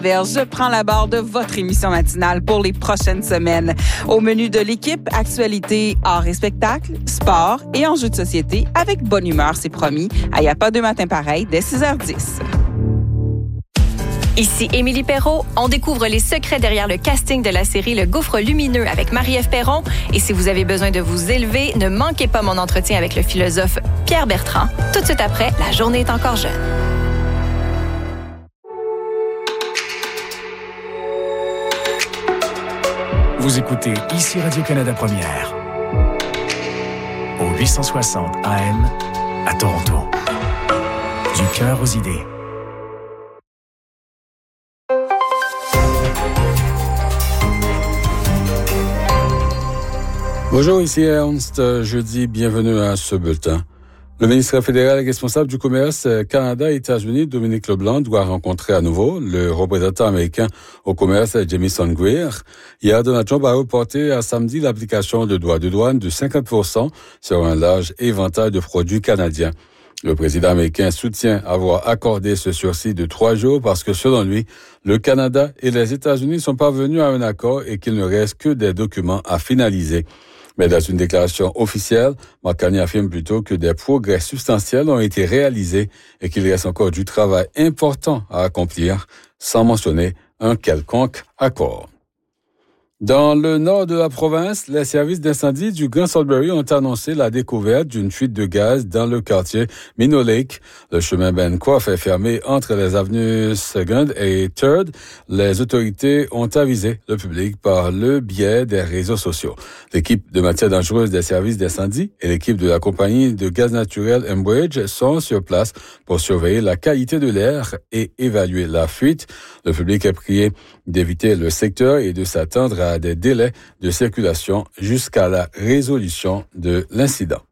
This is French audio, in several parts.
Je prends la barre de votre émission matinale pour les prochaines semaines. Au menu de l'équipe, actualité, art et spectacle, sport et enjeux de société avec bonne humeur, c'est promis. Il n'y a pas deux matins pareils dès 6h10. Ici Émilie Perrault. On découvre les secrets derrière le casting de la série Le Gouffre lumineux avec Marie-Ève Perron. Et si vous avez besoin de vous élever, ne manquez pas mon entretien avec le philosophe Pierre Bertrand. Tout de suite après, La journée est encore jeune. Vous écoutez ici Radio-Canada Première, au 860 AM à Toronto. Du cœur aux idées. Bonjour, ici Ernst. Jeudi, bienvenue à ce bulletin. Le ministre fédéral responsable du commerce Canada-États-Unis, Dominique LeBlanc, doit rencontrer à nouveau le représentant américain au commerce, Jamieson Greer. Hier, Donald Trump a reporté à samedi l'application de droits de douane de 50% sur un large éventail de produits canadiens. Le président américain soutient avoir accordé ce sursis de 3 jours parce que, selon lui, le Canada et les États-Unis sont parvenus à un accord et qu'il ne reste que des documents à finaliser. Mais dans une déclaration officielle, Mark Carney affirme plutôt que des progrès substantiels ont été réalisés et qu'il reste encore du travail important à accomplir, sans mentionner un quelconque accord. Dans le nord de la province, les services d'incendie du Grand Sudbury ont annoncé la découverte d'une fuite de gaz dans le quartier Minnow Lake. Le chemin Bencroft est fermé entre les avenues 2nd et 3rd. Les autorités ont avisé le public par le biais des réseaux sociaux. L'équipe de matières dangereuses des services d'incendie et l'équipe de la compagnie de gaz naturel Enbridge sont sur place pour surveiller la qualité de l'air et évaluer la fuite. Le public est prié d'éviter le secteur et de s'attendre à des délais de circulation jusqu'à la résolution de l'incident.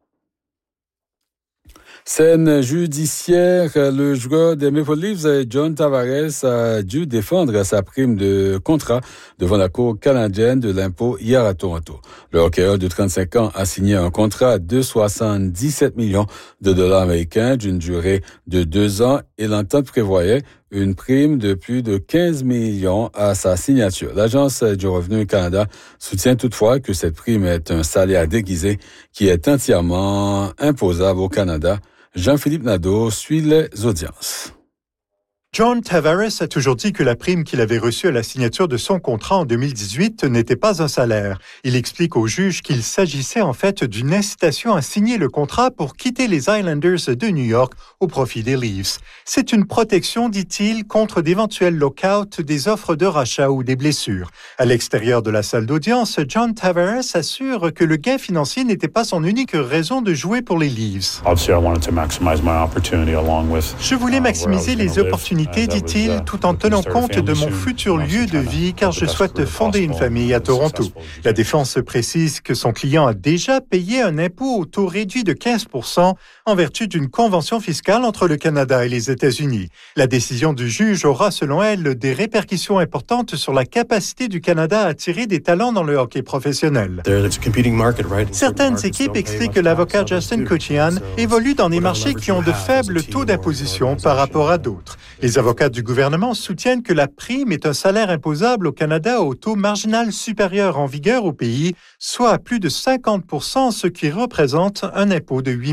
Scène judiciaire, le joueur des Maple Leafs, John Tavares, a dû défendre sa prime de contrat devant la Cour canadienne de l'impôt hier à Toronto. Le hockeyeur de 35 ans a signé un contrat de 77 millions de dollars américains d'une durée de 2 ans et l'entente prévoyait une prime de plus de 15 millions à sa signature. L'Agence du revenu Canada soutient toutefois que cette prime est un salaire déguisé qui est entièrement imposable au Canada. Jean-Philippe Nadeau suit les audiences. John Tavares a toujours dit que la prime qu'il avait reçue à la signature de son contrat en 2018 n'était pas un salaire. Il explique au juge qu'il s'agissait en fait d'une incitation à signer le contrat pour quitter les Islanders de New York au profit des Leafs. C'est une protection, dit-il, contre d'éventuels lockouts, des offres de rachat ou des blessures. À l'extérieur de la salle d'audience, John Tavares assure que le gain financier n'était pas son unique raison de jouer pour les Leafs. Je voulais maximiser les opportunités, dit-il, tout en tenant compte de mon futur lieu de vie, car je souhaite fonder une famille à Toronto. La défense précise que son client a déjà payé un impôt au taux réduit de 15% en vertu d'une convention fiscale entre le Canada et les États-Unis. La décision du juge aura, selon elle, des répercussions importantes sur la capacité du Canada à attirer des talents dans le hockey professionnel. Certaines équipes, explique l'avocat Justin Kuchian, évoluent dans des marchés qui ont de faibles taux d'imposition par rapport à d'autres. Les avocats du gouvernement soutiennent que la prime est un salaire imposable au Canada au taux marginal supérieur en vigueur au pays, soit à plus de 50%, ce qui représente un impôt de 8